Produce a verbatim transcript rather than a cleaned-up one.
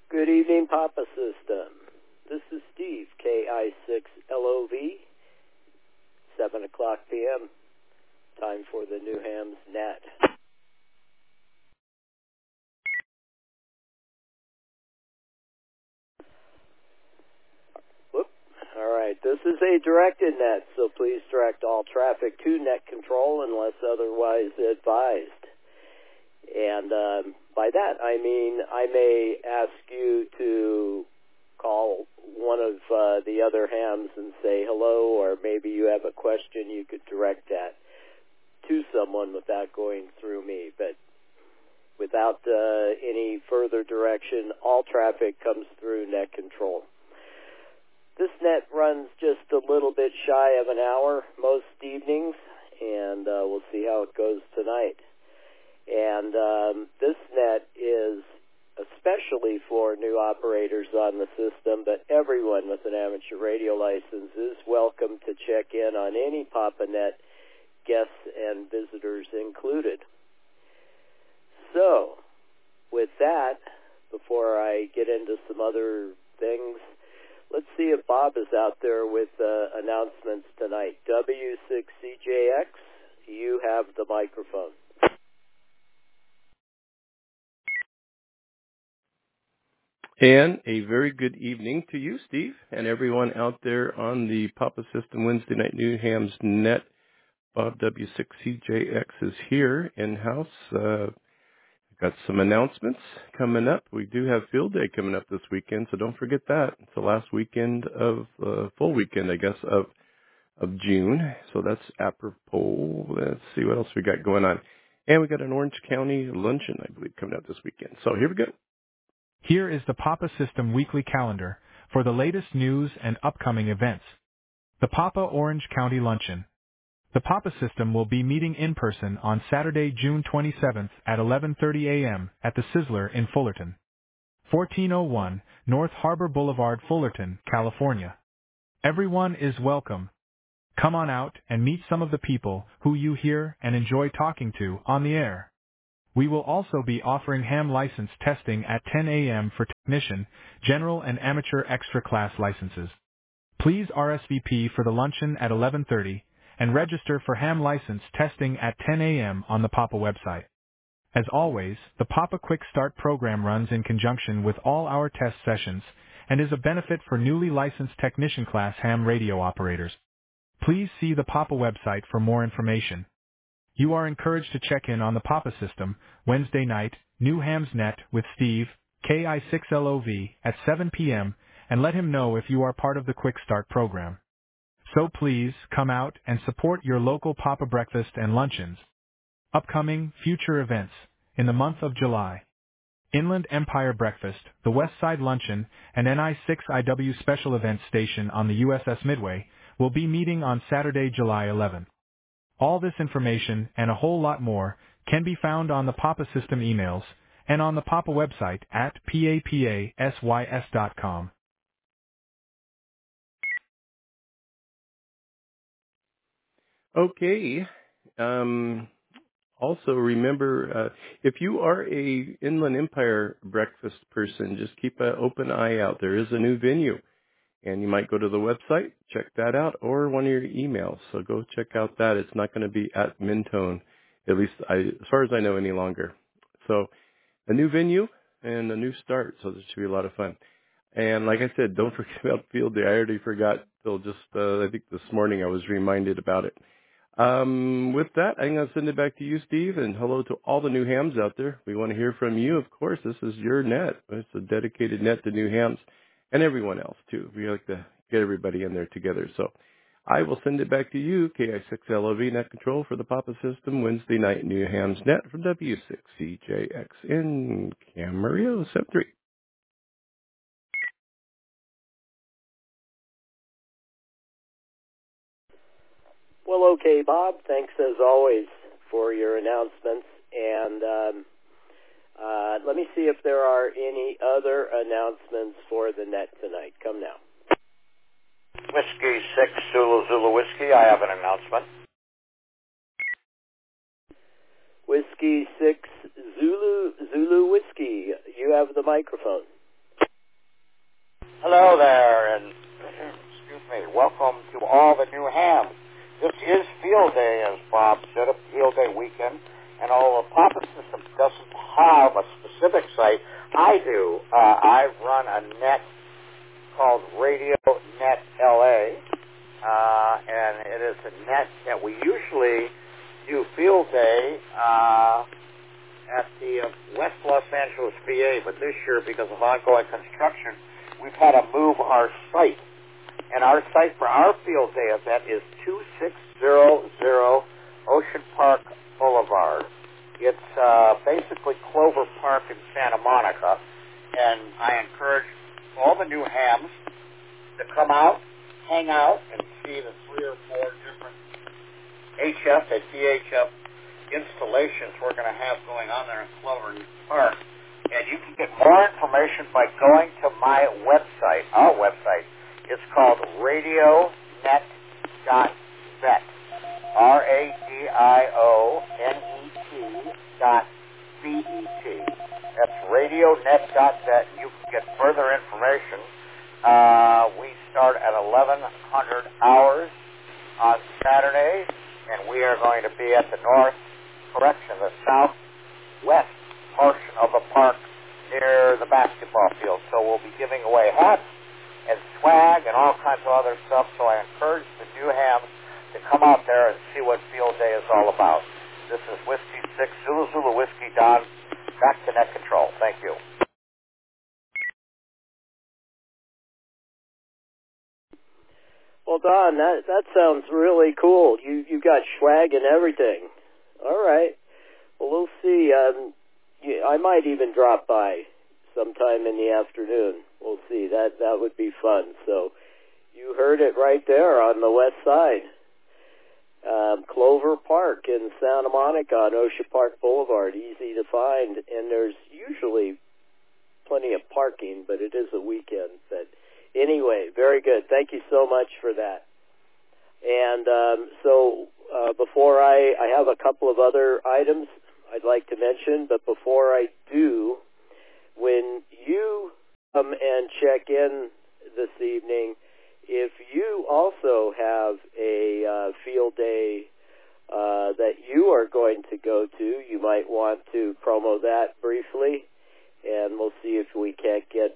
Good evening, Papa System. This is Steve, K I six L O V, seven o'clock p m Time for the New Hams Net. Whoop. All right, this is a directed net, so please direct all traffic to net control unless otherwise advised. And um, by that, I mean I may ask you to call one of uh, the other hams and say hello, or maybe you have a question, you could direct that to someone without going through me. But without uh, any further direction, all traffic comes through net control. This net runs just a little bit shy of an hour most evenings, and uh, we'll see how it goes tonight. And um, this net is especially for new operators on the system, but everyone with an amateur radio license is welcome to check in on any PapaNet, guests and visitors included. So, with that, before I get into some other things, let's see if Bob is out there with uh, announcements tonight. W six C J X, you have the microphone. And a very good evening to you, Steve, and everyone out there on the Papa System Wednesday Night New Hams Net. Bob W six C J X is here in-house. Uh, got some announcements coming up. We do have Field Day coming up this weekend, so don't forget that. It's the last weekend of, uh, full weekend, I guess, of of June. So that's apropos. Let's see what else we got going on. And we got an Orange County luncheon, I believe, coming up this weekend. So here we go. Here is the Papa System weekly calendar for the latest news and upcoming events. The Papa Orange County Luncheon. The Papa System will be meeting in person on Saturday, June twenty-seventh at eleven thirty a m at the Sizzler in Fullerton, fourteen oh one North Harbor Boulevard, Fullerton, California. Everyone is welcome. Come on out and meet some of the people who you hear and enjoy talking to on the air. We will also be offering ham license testing at ten a m for technician, general and amateur extra class licenses. Please R S V P for the luncheon at eleven thirty and register for ham license testing at ten a m on the Papa website. As always, the Papa Quick Start program runs in conjunction with all our test sessions and is a benefit for newly licensed technician class ham radio operators. Please see the Papa website for more information. You are encouraged to check in on the Papa System Wednesday night, New Hams Net with Steve, K I six L O V, at seven p m and let him know if you are part of the Quick Start program. So please come out and support your local Papa breakfast and luncheons. Upcoming future events in the month of July. Inland Empire Breakfast, the West Side Luncheon, and N I six I W Special Events Station on the U S S Midway will be meeting on Saturday, July eleventh. All this information and a whole lot more can be found on the Papa System emails and on the Papa website at papasys dot com. Okay. Um, also, remember, uh, if you are a Inland Empire breakfast person, just keep an open eye out. There is a new venue, and you might go to the website, check that out, or one of your emails. So go check out that. It's not going to be at Mentone, at least I, as far as I know, any longer. So a new venue and a new start, so this should be a lot of fun. And like I said, don't forget about Field Day. I already forgot till just, uh, I think this morning I was reminded about it. Um, with that, I'm going to send it back to you, Steve, and hello to all the new hams out there. We want to hear from you, of course. This is your net. It's a dedicated net to new hams and everyone else, too. We like to get everybody in there together. So I will send it back to you, K I six L O V Net Control for the Papa System Wednesday Night New Hams Net from W six C J X in Camarillo, seven three. Well, okay, Bob, thanks as always for your announcements. And um, uh, let me see if there are any other announcements for the net tonight. Come now. Whiskey six Zulu Zulu Whiskey, I have an announcement. Whiskey six Zulu Zulu Whiskey, you have the microphone. Hello there, and excuse me, welcome to all the new hams. This is Field Day, as Bob said, a Field Day weekend, and although the Papa System doesn't have a specific site, I do. Uh, I run a net called Radio Net L A, uh, and it is a net that we usually do Field Day uh, at the uh, West Los Angeles V A, but this year, because of ongoing construction, we've had to move our site. And our site for our Field Day event is two six zero zero Ocean Park Boulevard. It's uh, basically Clover Park in Santa Monica, and I encourage all the new hams to come out, hang out, and see the three or four different H F and D H F installations we're going to have going on there in Clover Park. And you can get more information by going to my website, our website. It's called radio net dot vet, R A D I O N E T dot V E T. That's radio net dot vet. You can get further information. Uh, we start at eleven hundred hours on Saturday, and we are going to be at the north, correction, the southwest portion of the park near the basketball field. So we'll be giving away hats and swag and all kinds of other stuff. So I encourage the new hams to come out there and see what Field Day is all about. This is Whiskey six, Zulu Zulu Whiskey, Don. Back to Net Control. Thank you. Well, Don, that that sounds really cool. You you got swag and everything. All right. Well, we'll see. Um, you, I might even drop by sometime in the afternoon. We'll see. That that would be fun. So you heard it right there on the west side. Um, Clover Park in Santa Monica on Ocean Park Boulevard. Easy to find, and there's usually plenty of parking, but it is a weekend. But anyway, very good. Thank you so much for that. And um, so uh, before I, I have a couple of other items I'd like to mention, but before I do, when you come and check in this evening, if you also have a uh, field day uh, that you are going to go to, you might want to promo that briefly, and we'll see if we can't get